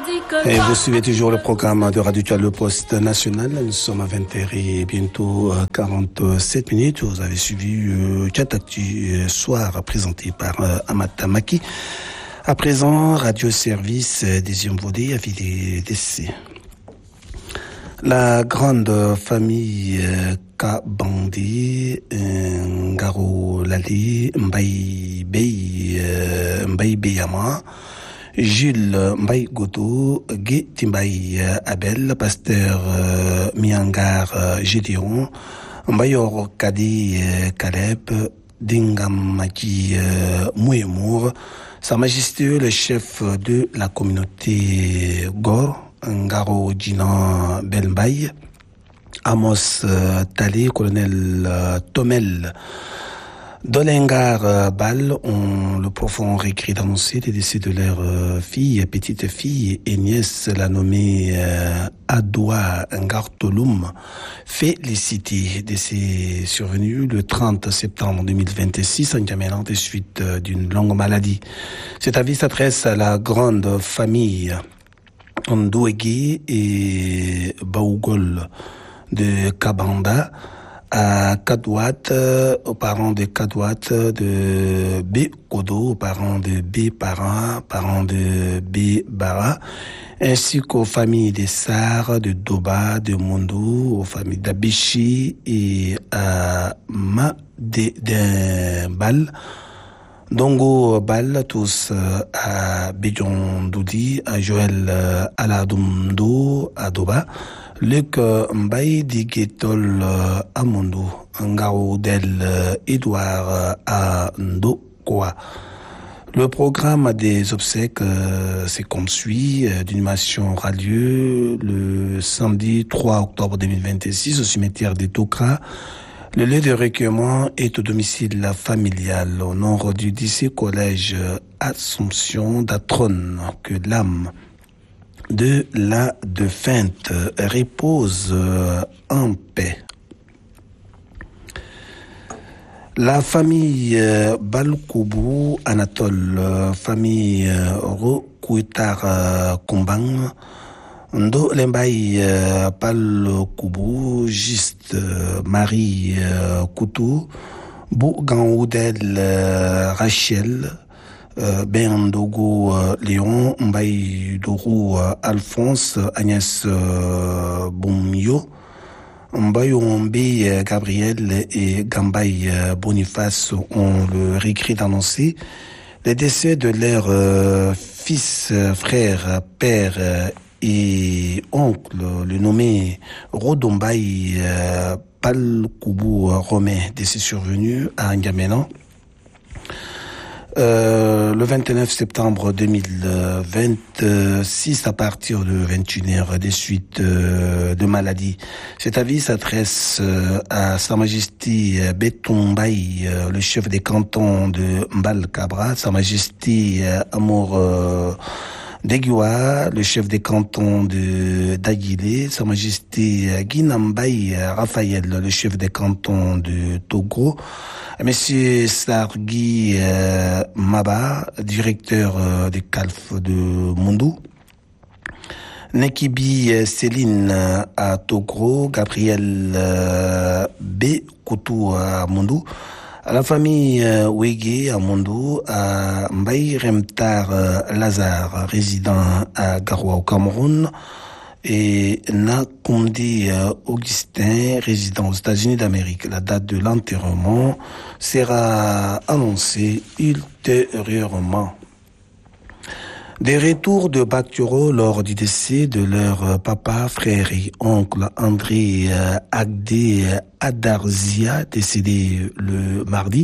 Et vous suivez toujours le programme de Radio Le Poste National. Nous sommes à 20h et bientôt 47 minutes. Vous avez suivi Chat Actu soir présenté par Amata Maki. À présent, Radio Service des Yomvodé, avis des décès. La grande famille Kabandi, Ngaro Lali, Mbaye Beyama, Jules Mbaye Goto, Guy Timbaye Abel, Pasteur Miangar Gédéon, Mbayor Kadi Caleb, Dingamaki Mouemour, Sa Majesté le chef de la communauté Gor, Ngaro Djinan Belmbaye, Amos Tali, colonel Tomel Dolengar Bal ont le profond regret d'annoncer les décès de leur fille, petite fille et nièce, la nommée Adoua Ngartoloum, félicité. Décès survenu le 30 septembre 2026 en Djamena des suites d'une longue maladie. Cet avis s'adresse à la grande famille Ndouegui et Baougol de Kabanda, à Kadouat, aux parents de Kadouat, de B. Kodo, aux parents de B. Para, parents de B. Bara, ainsi qu'aux familles des Sar, de Doba, de Mondou, aux familles d'Abichi et à Madedembal, Dongo Bal, tous à Bidjon Doudi, à Joël Aladoumdo, à Doba, Luc Mbaye Diguetol Amondo, Ngaro Del Edouard à Ndokwa. Le programme des obsèques c'est comme suit. D'inhumation aura lieu le samedi 3 octobre 2026 au cimetière des Tokra. Le lieu de recueillement est au domicile familial au nord du lycée collège Assomption d'Atron. Que l'âme de la défunte repose en paix. La famille Balkoubou Anatole, famille Rokuitar Kumbang, Ndo Lembaï Balkoubou, juste Marie Koutou, Bougan-Oudel Rachel, Ben Dogo Léon, Mbaye Dourou Alphonse, Agnès Boumio, Mbaye Ombe Gabriel et Gambaye Boniface ont le regret d'annoncer les décès de leurs fils, frères, pères et oncle, le nommé Rodombaye Balkoubou Romain, décès survenu à N'Djamena le 29 septembre 2026 à partir de 21h des suites de maladie. Cet avis s'adresse à Sa Majesté Betombaye, le chef des cantons de Mbalkabra, Sa Majesté Amour Deguwa, le chef des cantons de Daguilé, Sa Majesté Guinambaye Raphaël, le chef des cantons de Togo, Monsieur Sargui Maba, directeur des CALF de Mondou, Nekibi Céline à Togro, Gabriel B. Koutou à Mondou, à la famille Wege à Mondou, à Mbaye Remtar Lazare, résident à Garoua au Cameroun, et Nakundi Augustin, résident aux États-Unis d'Amérique. La date de l'enterrement sera annoncée ultérieurement. Des retours de Bakturo lors du décès de leur papa, frère et oncle André Agdé Adarzia, décédé le mardi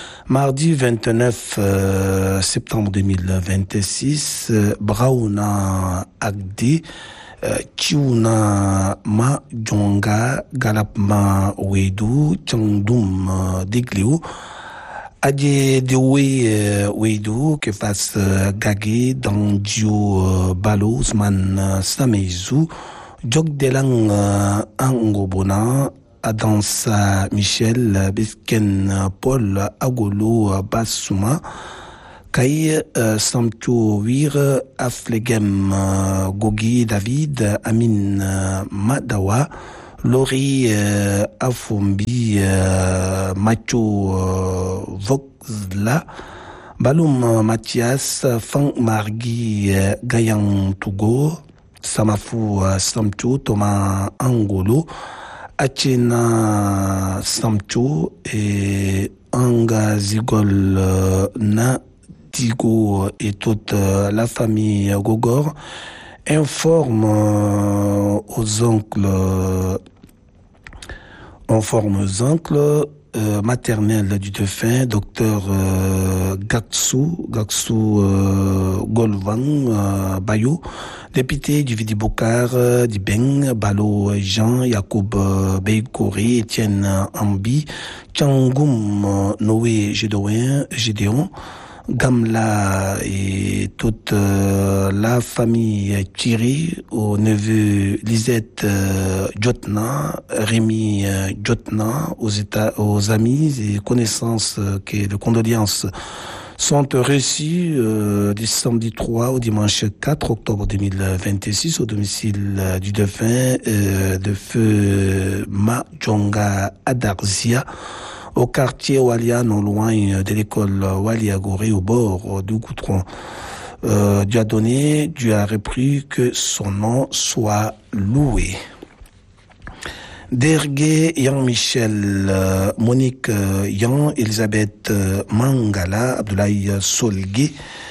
29 septembre 2026, Brauna Agdé, Chiuna Ma Djonga Galapma Weidou Tchangdoum Deglio Adje Dewe Weidou que fasse Gagé Dangio Balo Usman Samezou Jogdelang Angobona Adansa Michel Bisken Paul Agolo Bassouma Kai, Samtu Wir, Aflegem, Gogi David, Amin Madawa, Lori Afumbi, Macho Voxla, Balum Mathias, Fang Margi, Gayan Togo, Samafu Samtu, Thomas Angolo, Achena Samtu et Anga Zigol Na Digo et toute la famille Gogor informe aux oncles maternels du défunt, docteur Gaksu Golvan Bayou, député du Vidi Bokar, Dibeng, Balo Jean, Yacoub Beikori, Etienne Ambi, Tchangoum Noé Gédéon, Gamla et toute la famille Thierry, au neveu Lisette Jotna, Rémi Jotna, aux amis et connaissances de condoléances sont reçus du samedi 3 au dimanche 4 octobre 2026 au domicile du défunt de feu Majonga Adarzia, au quartier Walia, non loin de l'école Walia Goré, au bord du goudron. Dieu a repris que son nom soit loué. Dergué Yan Michel, Monique Yan, Elisabeth Mangala, Abdoulaye Solgué,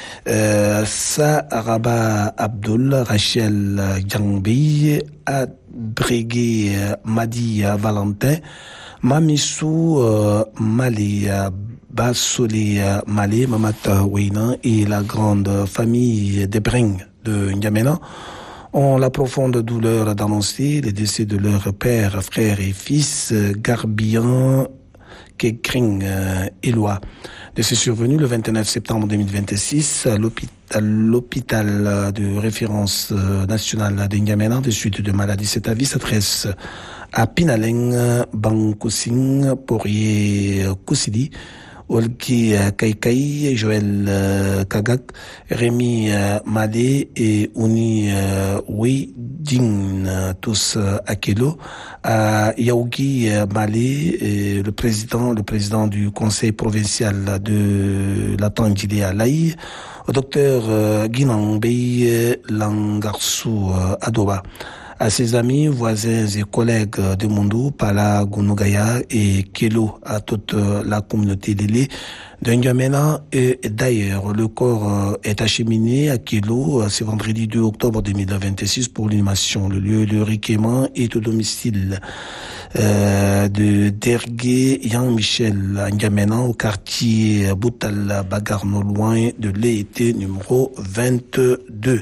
Saraba Abdul, Rachel Djangbi, Adbrégé Madi Valentin, Mamissou Malé Bassolé Malé, Mamata Weyna et la grande famille des Brings de N'Djamena ont la profonde douleur d'annoncer le décès de leur père, frère et fils, Garbian Kekring Éloi. Décès survenu le 29 septembre 2026 à l'hôpital de référence national de N'Djamena de suite de maladie. Cet avis s'adresse à Pinaleng, Bankosing, Poirier Koussidi, Olki Kaikai, Joël Kagak, Rémi Malé et Ouni Weiding, tous à Kelo, à Yaougi Malé, le président du conseil provincial de la Tangile à Laï, au docteur Guinambey Langarsou Adoba, à ses amis, voisins et collègues de Mondou, Pala, Gounogaya et Kelo, à toute la communauté d'Élé, de N'Djamena et d'ailleurs. Le corps est acheminé à Kelo ce vendredi 2 octobre 2026 pour l'inhumation. Le lieu de recueillement est au domicile de Dergué Yan Michel à N'Djamena, au quartier Boutal Bagarno, loin de l'EIT numéro 22.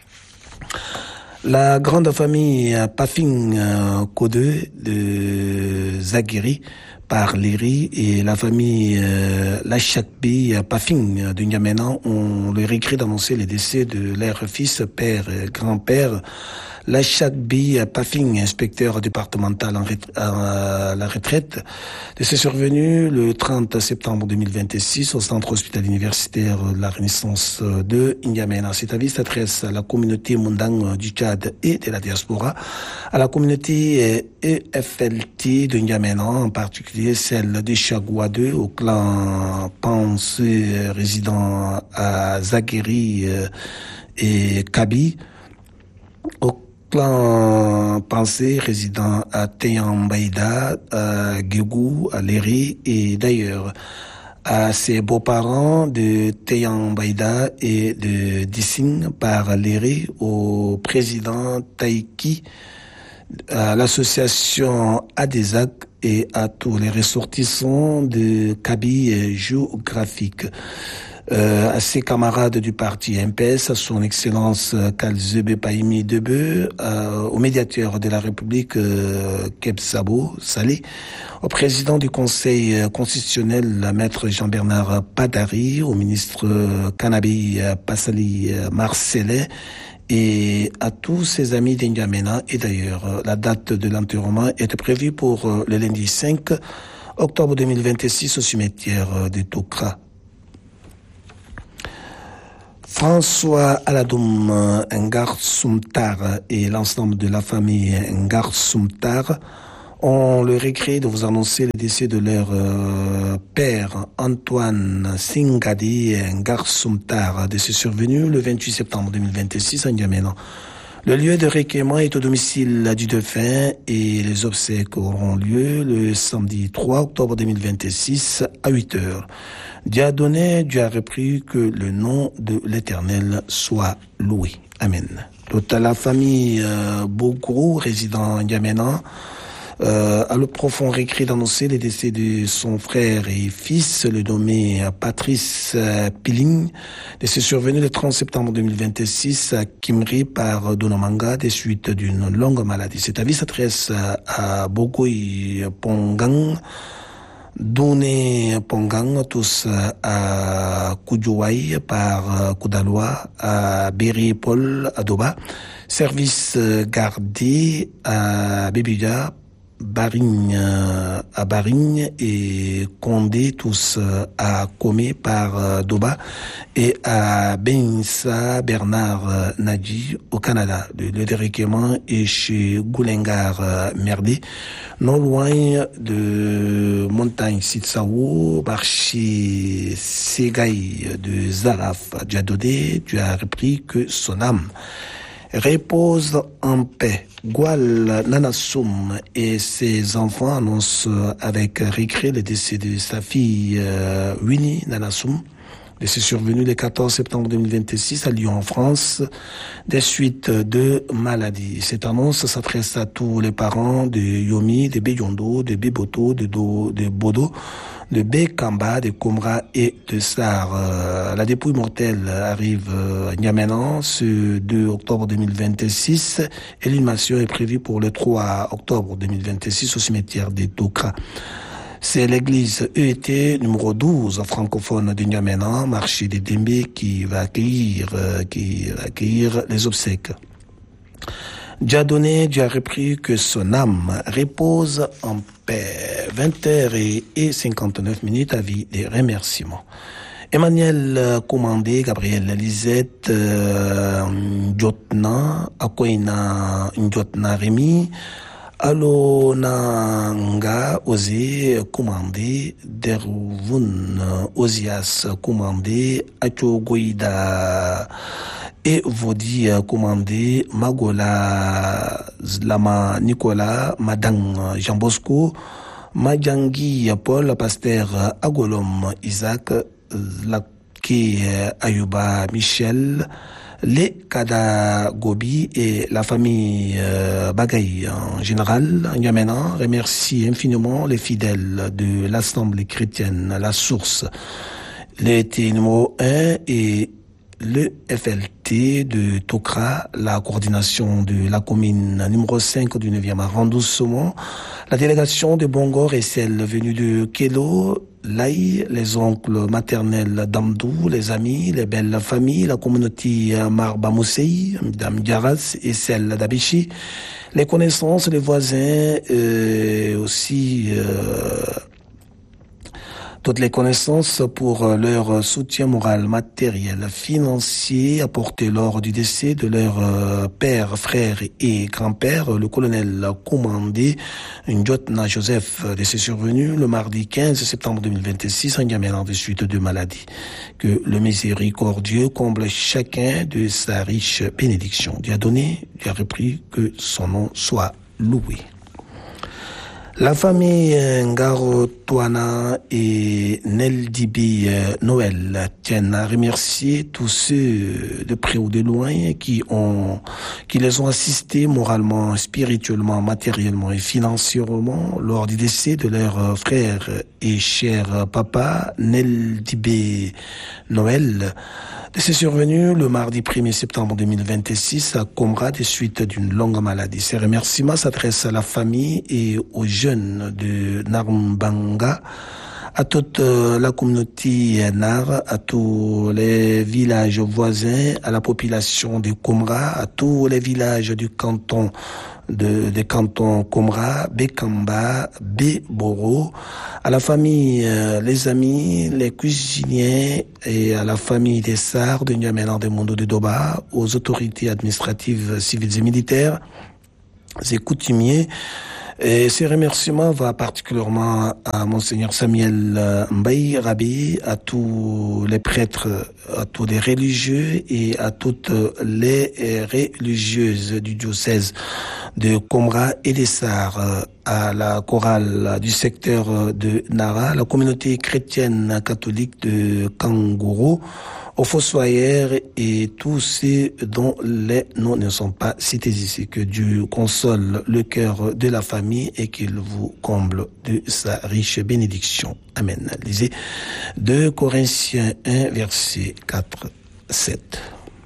La grande famille Pafing Kode de Zaguiri par Léry et la famille Lachakbi Pafing de N'Djamena ont le regret d'annoncer le décès de leur fils, père et grand-père Lachakbi Pafing, inspecteur départemental à la retraite. Décès survenu le 30 septembre 2026 au centre hospitalier universitaire de la Renaissance de N'Djamena. Cet avis s'adresse à la communauté Mundang du Tchad et de la diaspora, à la communauté EFLT de N'Djamena, en particulier celle des Chagua 2, au clan Pensé résidant à Zaguiri et Kabi, au clan Pensé résident à Teyambaïda, à Guégou, à Léry et d'ailleurs à ses beaux-parents de Teyambaïda et de Dissing par Léry, au président Taïki, à l'association Adesac et à tous les ressortissants de Kaby géographique. À ses camarades du parti MPS, à son excellence Kalzebe Paimi Debe, au médiateur de la République Kebsabo Salé, au président du Conseil constitutionnel maître Jean-Bernard Padari, au ministre Kanabi Passali Marcellet et à tous ses amis d'N'Djamena. Et d'ailleurs, la date de l'enterrement est prévue pour le lundi 5 octobre 2026 au cimetière de Tokra. François Aladoum Ngar Soumtar et l'ensemble de la famille Ngar Soumtar ont le regret de vous annoncer le décès de leur père Antoine Singadi Ngar Soumtar, décès survenu le 28 septembre 2026 à N'Djamena. Le lieu de recueillement est au domicile du défunt et les obsèques auront lieu le samedi 3 octobre 2026 à 8h. Dieu a donné, Dieu a repris, que le nom de l'Éternel soit loué. Amen. Toute la famille Bogro, résident à N'Djamena, a le profond regret d'annoncer le décès de son frère et fils, le nommé Patrice Piling, décès survenu le 30 septembre 2026 à Kimri par Donomanga des suites d'une longue maladie. Cet avis s'adresse à Bogoy Pongang, Doné Pongang, tous à Koudjouaï par Koudaloa, à Berry Paul Adoba, service gardé à Bébuya, Barigne à Barigne et Condé, tous à Comé par Doba, et à Benissa Bernard Nadji au Canada. Le dérequement est chez Goulengar Merdé, non loin de Montagne Sitsaou, marché Segaï de Zaraf Djadodé. Tu as repris que son âme repose en paix. Gwal Nanassoum et ses enfants annoncent avec regret le décès de sa fille Winnie Nanassoum, décès survenu le 14 septembre 2026 à Lyon, en France, des suites de maladies. Cette annonce s'adresse à tous les parents de Yomi, de Beyondo, de Beboto, de Bodo, de Bekamba, de Komra et de Sar. La dépouille mortelle arrive à N'Djamena ce 2 octobre 2026 et l'inhumation est prévue pour le 3 octobre 2026 au cimetière des Tokra. C'est l'église EET numéro 12 francophone de N'Djamena, marché des Dembe, qui va accueillir les obsèques. Dieu a donné, Dieu a repris, que son âme repose en paix. 20h59, avis des remerciements. Emmanuel Commandé, Gabriel Lisette, Njotna, Akoina Njotna Rémi, Alonanga Osé Commandé, Dervoun Osias Commandé, Achogoïda et Vodi Commandé, Magola Zlama Nicolas, Madang Jean Bosco, Madjangi Paul, Pasteur Agolom Isaac, Lake Ayuba Michel, les Kada Gobi et la famille Bagaï en général, N'Djamena remercie infiniment les fidèles de l'Assemblée chrétienne, la source, l'ET numéro 1 et le FLT de Tokra, la coordination de la commune numéro 5 du 9e arrondissement, la délégation de Bongor et celle venue de Kelo, Laï, les oncles maternels d'Amdou, les amis, les belles familles, la communauté Marba Moussei, Dame Diaras et celle d'Abichi, les connaissances, les voisins, aussi toutes les connaissances pour leur soutien moral, matériel, financier apporté lors du décès de leur père, frère et grand-père, le colonel commandé Njotna Joseph, décès survenu le mardi 15 septembre 2026 en N'Djamena des suites de maladie. Que le miséricordieux comble chacun de sa riche bénédiction. Dieu a donné, Dieu a repris, que son nom soit loué. La famille Ngaro Touana et Neldibi Noël tiennent à remercier tous ceux de près ou de loin qui les ont assistés moralement, spirituellement, matériellement et financièrement lors du décès de leur frère et cher papa Neldibi Noël. C'est survenu le mardi 1er septembre 2026 à Komra des suites d'une longue maladie. Ces remerciements s'adressent à la famille et aux jeunes de Narumbanga, à toute la communauté Nar, à tous les villages voisins, à la population de Komra, à tous les villages du canton des cantons Komra, Bekamba, Beboro, à la famille, les amis, les cuisiniers et à la famille des Sars de Niamélan de Mondo de Doba, aux autorités administratives, civiles et militaires, et coutumiers. Et ces remerciements vont particulièrement à Monseigneur Samuel Mbaye Rabi, à tous les prêtres, à tous les religieux et à toutes les religieuses du diocèse de Komra et des Sars, à la chorale du secteur de Nara, la communauté chrétienne catholique de Kangourou, aux fossoyeurs et tous ceux dont les noms ne sont pas cités ici. Que Dieu console le cœur de la famille et qu'il vous comble de sa riche bénédiction. Amen. Lisez 2 Corinthiens 1, verset 4, 7.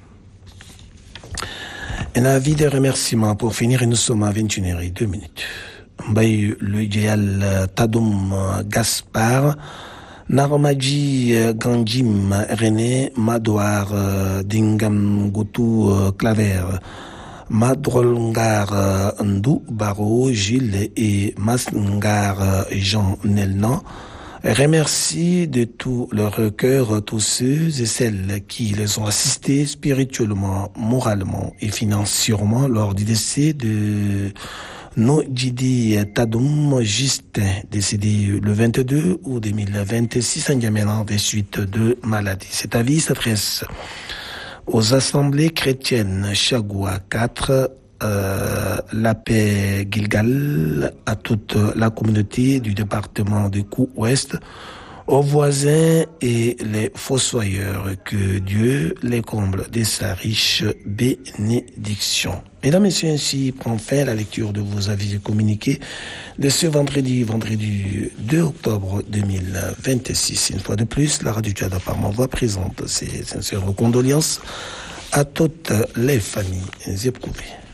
Un avis de remerciement pour finir et nous sommes à 21h02. Mbaye le Djéal Tadoum Gaspard, Narmadji Ganjim René Madouar Dingam Goutou Claver, Madrolngar Ndou Baro Gilles et Masngar Jean Nelnan. Remercie de tout leur cœur tous ceux et celles qui les ont assistés spirituellement, moralement et financièrement lors du décès de Nodjidi Tadoum Justin, décédé le 22 août 2026 en Niamélan des suites de maladie. Cet avis s'adresse aux assemblées chrétiennes Chagoua 4, la paix Gilgal, à toute la communauté du département de Kou-Ouest, aux voisins et les fossoyeurs, que Dieu les comble de sa riche bénédiction. Mesdames et messieurs, ainsi prend fin la lecture de vos avis et communiqués de ce vendredi 2 octobre 2026. Une fois de plus, la radio Tchada par ma voix présente ses sincères condoléances à toutes les familles éprouvées.